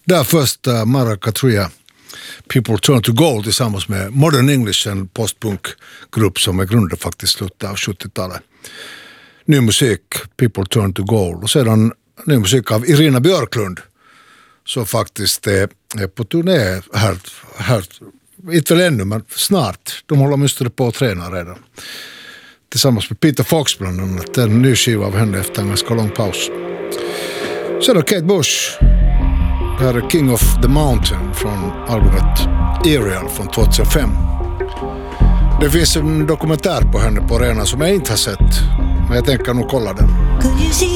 Där först Mara Katria, People Turn to Gold tillsammans med Modern English, en postpunkgrupp som är grundad faktiskt i slutet av 70-talet. Ny musik, People Turn to Gold. Och sedan ny musik av Irina Björklund som faktiskt är på turné här inte väl ännu, men snart. De håller åtminstone på att träna redan. Tillsammans med Peter Fox bland annat. En ny skiva av henne efter en ganska lång paus. Sen Kate Bush. Det här är King of the Mountain från albumet Aerial från 2005. Det finns en dokumentär på henne på arenan som jag inte har sett. Men jag tänker nog kolla den.